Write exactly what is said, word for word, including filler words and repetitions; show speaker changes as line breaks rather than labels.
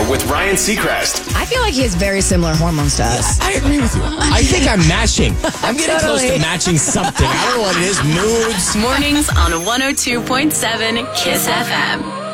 with Ryan Seacrest.
I feel like he has very similar hormones to us.
I agree with you. I think I'm matching. I'm getting
Totally.
close to matching something. I don't know what it is. Moods.
Mornings on one oh two point seven Kiss F M.